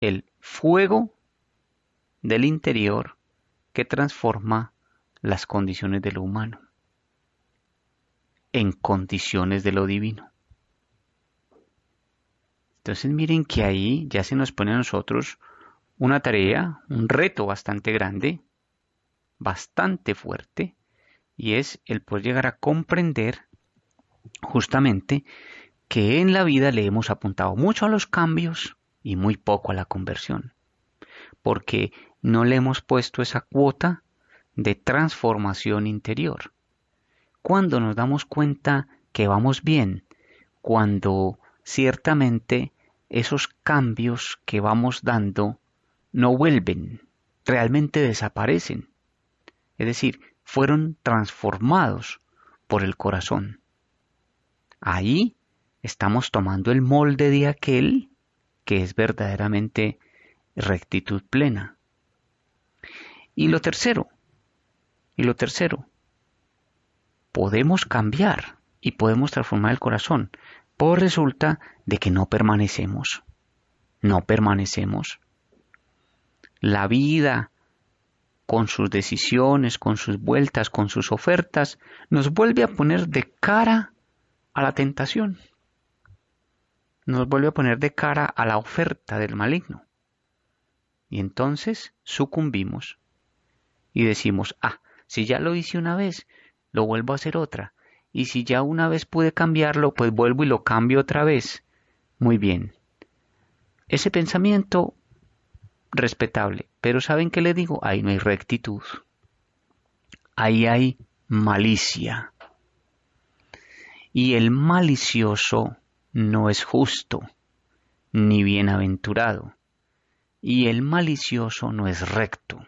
el fuego del interior que transforma las condiciones de lo humano en condiciones de lo divino. Entonces miren que ahí ya se nos pone a nosotros una tarea, un reto bastante grande, bastante fuerte, y es el poder llegar a comprender justamente que en la vida le hemos apuntado mucho a los cambios y muy poco a la conversión, porque no le hemos puesto esa cuota de transformación interior. Cuando nos damos cuenta que vamos bien, cuando ciertamente esos cambios que vamos dando no vuelven, realmente desaparecen, es decir, fueron transformados por el corazón. Ahí estamos tomando el molde de aquel que es verdaderamente rectitud plena. Y lo tercero, podemos cambiar y podemos transformar el corazón, pues resulta de que no permanecemos. La vida, con sus decisiones, con sus vueltas, con sus ofertas, nos vuelve a poner de cara a la tentación. Nos vuelve a poner de cara a la oferta del maligno. Y entonces sucumbimos y decimos, si ya lo hice una vez, lo vuelvo a hacer otra. Y si ya una vez pude cambiarlo, pues vuelvo y lo cambio otra vez. Muy bien. Ese pensamiento, respetable. Pero ¿saben qué le digo? Ahí no hay rectitud. Ahí hay malicia. Y el malicioso no es justo, ni bienaventurado. Y el malicioso no es recto.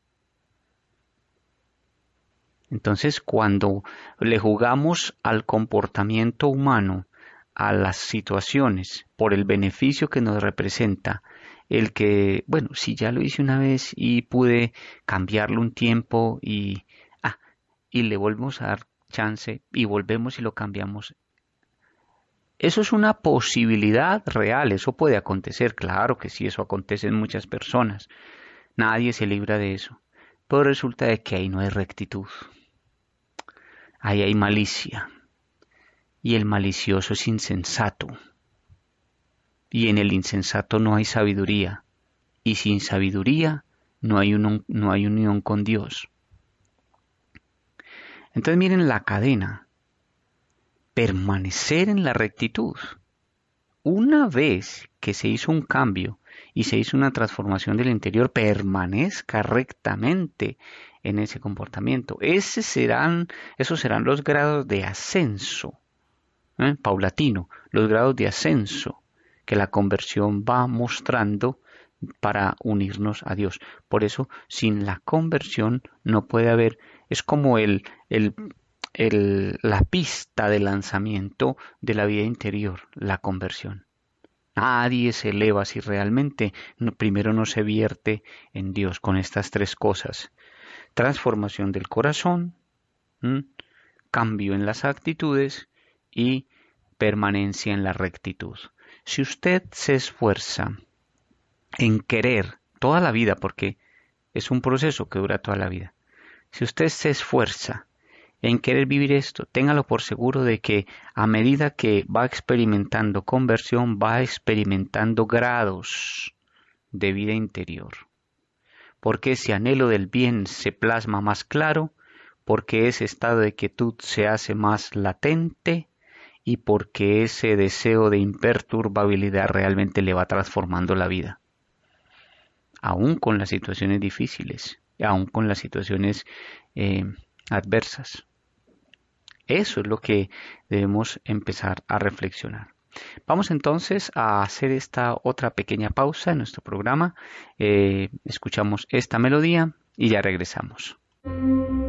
Entonces, cuando le jugamos al comportamiento humano, a las situaciones, por el beneficio que nos representa, el que, bueno, si ya lo hice una vez y pude cambiarlo un tiempo y le volvemos a dar chance y volvemos y lo cambiamos. Eso es una posibilidad real, eso puede acontecer, claro que sí, eso acontece en muchas personas. Nadie se libra de eso. Pero resulta de que ahí no hay rectitud. Ahí hay malicia. Y el malicioso es insensato. Y en el insensato no hay sabiduría. Y sin sabiduría no hay unión con Dios. Entonces miren la cadena. Permanecer en la rectitud. Una vez que se hizo un cambio y se hizo una transformación del interior, permanezca rectamente en ese comportamiento. Esos serán los grados de ascenso, paulatino, los grados de ascenso que la conversión va mostrando para unirnos a Dios. Por eso, sin la conversión no puede haber, es como la pista de lanzamiento de la vida interior, la conversión. Nadie se eleva si realmente primero no se vierte en Dios con estas tres cosas. Transformación del corazón, cambio en las actitudes y permanencia en la rectitud. Si usted se esfuerza en querer toda la vida, porque es un proceso que dura toda la vida, si usted se esfuerza en querer vivir esto, téngalo por seguro de que a medida que va experimentando conversión, va experimentando grados de vida interior. Porque ese anhelo del bien se plasma más claro, porque ese estado de quietud se hace más latente y porque ese deseo de imperturbabilidad realmente le va transformando la vida. Aún con las situaciones difíciles, aún con las situaciones adversas. Eso es lo que debemos empezar a reflexionar. Vamos entonces a hacer esta otra pequeña pausa en nuestro programa. Escuchamos esta melodía y ya regresamos.